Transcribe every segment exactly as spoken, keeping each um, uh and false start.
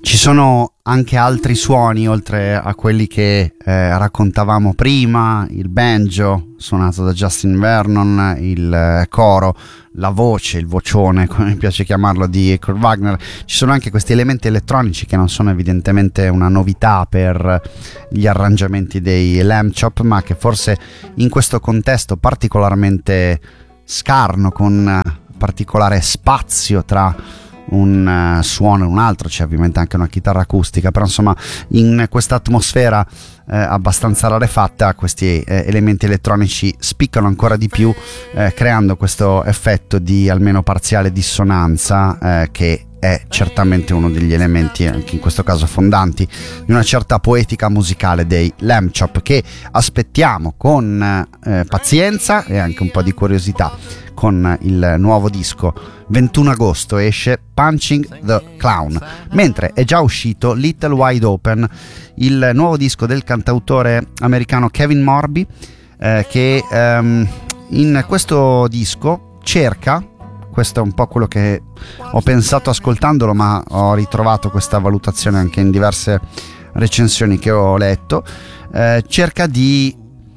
Ci sono anche altri suoni oltre a quelli che eh, raccontavamo prima, il banjo suonato da Justin Vernon, il eh, coro, la voce, il vocione come mi piace chiamarlo, di Kurt Wagner. Ci sono anche questi elementi elettronici che non sono evidentemente una novità per gli arrangiamenti dei Lamb Chop, ma che forse in questo contesto particolarmente scarno, con particolare spazio tra un uh, suono e un altro, c'è ovviamente anche una chitarra acustica, però insomma in questa atmosfera eh, abbastanza rarefatta questi eh, elementi elettronici spiccano ancora di più, eh, creando questo effetto di almeno parziale dissonanza eh, che è certamente uno degli elementi, anche in questo caso fondanti, di una certa poetica musicale dei Lamb Chop, che aspettiamo con eh, pazienza e anche un po' di curiosità con il nuovo disco. ventuno agosto esce Punching the Clown, mentre è già uscito Little Wide Open, il nuovo disco del cantautore americano Kevin Morby, eh, che ehm, in questo disco cerca, questo è un po' quello che ho pensato ascoltandolo, ma ho ritrovato questa valutazione anche in diverse recensioni che ho letto, eh, cerca di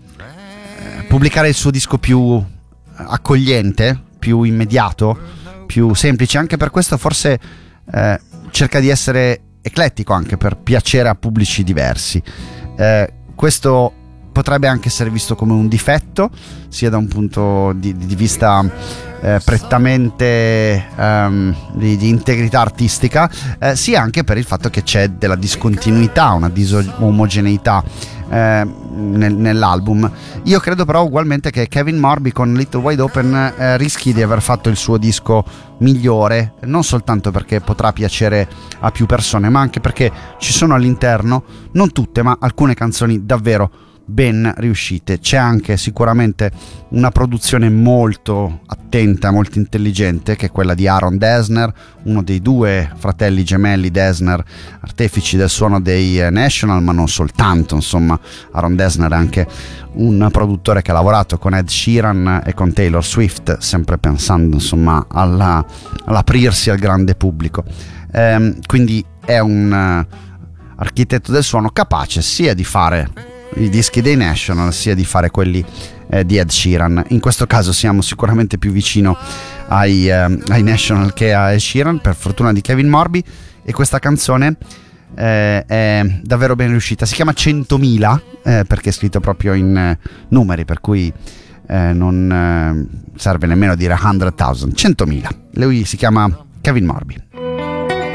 eh, pubblicare il suo disco più accogliente, più immediato, più semplice. Anche per questo forse eh, cerca di essere eclettico, anche per piacere a pubblici diversi. Eh, questo potrebbe anche essere visto come un difetto, sia da un punto di, di vista eh, prettamente um, di, di integrità artistica, eh, sia anche per il fatto che c'è della discontinuità, una disomogeneità eh, nel, nell'album. Io credo però ugualmente che Kevin Morby con Little Wide Open eh, rischi di aver fatto il suo disco migliore, non soltanto perché potrà piacere a più persone, ma anche perché ci sono all'interno, non tutte, ma alcune canzoni davvero ben riuscite. C'è anche sicuramente una produzione molto attenta, molto intelligente, che è quella di Aaron Dessner, uno dei due fratelli gemelli Dessner, artefici del suono dei National, ma non soltanto. Insomma, Aaron Dessner è anche un produttore che ha lavorato con Ed Sheeran e con Taylor Swift, sempre pensando insomma alla, all'aprirsi al grande pubblico. Ehm, quindi è un uh, architetto del suono capace sia di fare i dischi dei National sia di fare quelli eh, di Ed Sheeran. In questo caso siamo sicuramente più vicino ai, eh, ai National che a Ed Sheeran, per fortuna di Kevin Morby, e questa canzone eh, è davvero ben riuscita. Si chiama centomila eh, perché è scritto proprio in eh, numeri, per cui eh, non eh, serve nemmeno dire centomila. centomila. Lui si chiama Kevin Morby.